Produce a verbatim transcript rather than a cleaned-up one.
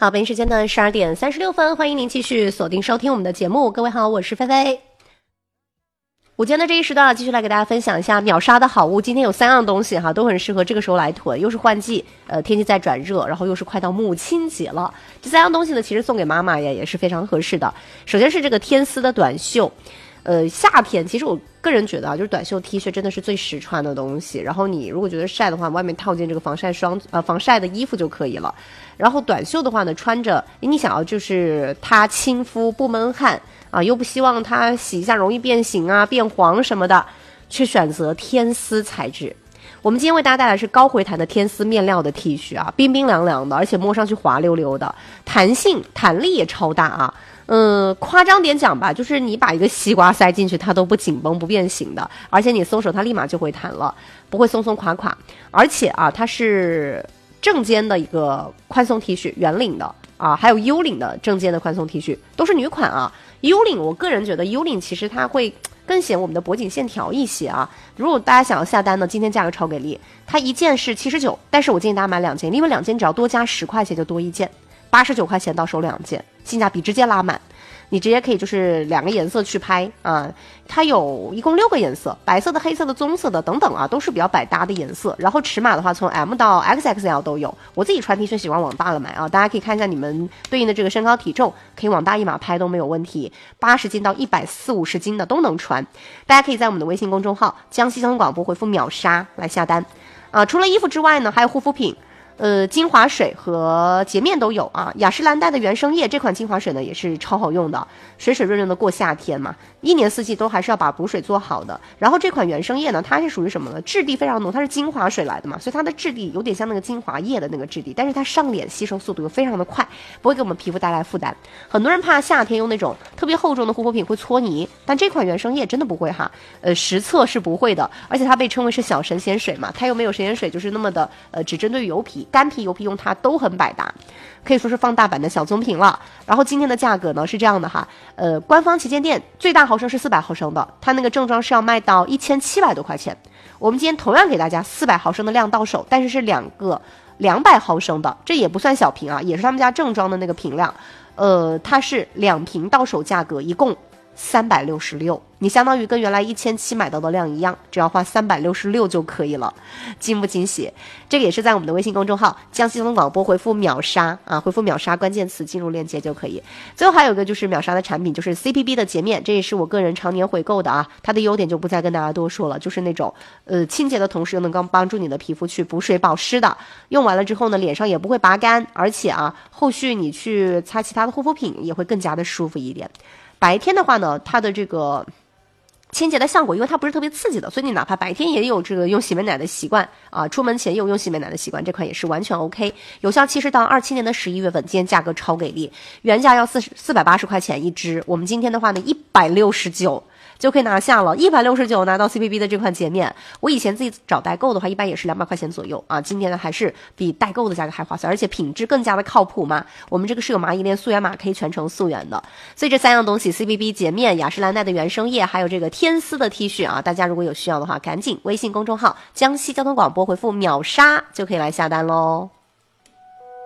好，北京时间的十二点三十六分，欢迎您继续锁定收听我们的节目。各位好，我是菲菲。午间的这一时段，继续来给大家分享一下秒杀的好物。今天有三样东西哈，都很适合这个时候来囤，又是换季，呃，天气在转热，然后又是快到母亲节了。这三样东西呢，其实送给妈妈也也是非常合适的。首先是这个天丝的短袖。呃，夏天其实我个人觉得啊，就是短袖 T 恤真的是最实穿的东西。然后你如果觉得晒的话，外面套件这个防晒霜呃防晒的衣服就可以了。然后短袖的话呢，穿着你想要就是它亲肤不闷汗啊，又不希望它洗一下容易变形啊、变黄什么的，去选择天丝材质。我们今天为大家带来的是高回弹的天丝面料的 T 恤啊，冰冰凉凉的，而且摸上去滑溜溜的，弹性弹力也超大啊。嗯，夸张点讲吧，就是你把一个西瓜塞进去，它都不紧绷不变形的，而且你松手它立马就会弹了，不会松松垮垮。而且啊，它是正肩的一个宽松 T 恤，圆领的啊，还有 U 领的正肩的宽松 T 恤，都是女款啊。U 领，我个人觉得 U 领其实它会更显我们的脖颈线条一些啊。如果大家想要下单呢，今天价格超给力，它一件是七十九，但是我建议大家买两件，因为两件只要多加十块钱就多一件。八十九块钱到手两件，性价比直接拉满。你直接可以就是两个颜色去拍啊，它有一共六个颜色，白色的、黑色的、棕色的等等啊，都是比较百搭的颜色。然后尺码的话，从 M 到 X X L 都有。我自己穿 T 恤喜欢往大了买啊，大家可以看一下你们对应的这个身高体重，可以往大一码拍都没有问题。八十斤到一百四五十斤的都能穿。大家可以在我们的微信公众号江西交通广播回复秒杀来下单啊。除了衣服之外呢，还有护肤品。呃，精华水和洁面都有啊。雅诗兰黛的原生液这款精华水呢，也是超好用的，水水润润的过夏天嘛，一年四季都还是要把补水做好的。然后这款原生液呢，它是属于什么呢？质地非常浓，它是精华水来的嘛，所以它的质地有点像那个精华液的那个质地，但是它上脸吸收速度又非常的快，不会给我们皮肤带来负担。很多人怕夏天用那种特别厚重的护肤品会搓泥，但这款原生液真的不会哈，呃，实测是不会的，而且它被称为是小神仙水嘛，它又没有神仙水就是那么的呃，只针对于油皮。干皮油皮用它都很百搭，可以说是放大版的小棕瓶了。然后今天的价格呢是这样的哈，呃，官方旗舰店最大毫升是四百毫升的，它那个正装是要卖到一千七百多块钱。我们今天同样给大家四百毫升的量到手，但是是两个两百毫升的，这也不算小瓶啊，也是他们家正装的那个瓶量。呃，它是两瓶到手价格一共三百六十六，你相当于跟原来一千七买到的量一样，只要花三百六十六就可以了，惊不惊喜？这个也是在我们的微信公众号江西交通广播回复秒杀啊，回复秒杀关键词进入链接就可以。最后还有一个就是秒杀的产品，就是 C P B 的洁面，这也是我个人常年回购的啊，它的优点就不再跟大家多说了，就是那种呃清洁的同时又能够帮助你的皮肤去补水保湿的，用完了之后呢，脸上也不会拔干，而且啊，后续你去擦其他的护肤品也会更加的舒服一点。白天的话呢，它的这个清洁的效果，因为它不是特别刺激的，所以你哪怕白天也有这个用洗面奶的习惯啊，出门前也有用洗面奶的习惯，这款也是完全 OK， 有效期是到二七年的十一月份，今天价格超给力，原价要四四百八十块钱一支，我们今天的话呢一百六十九。就可以拿下了，一百六十九拿到 C P B 的这款洁面。我以前自己找代购的话，一般也是两百块钱左右啊。今天呢，还是比代购的价格还划算，而且品质更加的靠谱嘛。我们这个是有蚂蚁链溯源码，可以全程溯源的。所以这三样东西 ，C P B 洁面、雅诗兰黛的原生液，还有这个天丝的 T 恤啊，大家如果有需要的话，赶紧微信公众号江西交通广播回复秒杀就可以来下单喽。